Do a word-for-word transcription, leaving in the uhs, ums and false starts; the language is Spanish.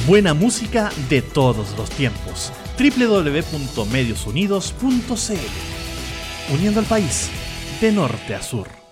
Buena música de todos los tiempos. doble u doble u doble u punto medios unidos punto c l. Uniendo al país de norte a sur.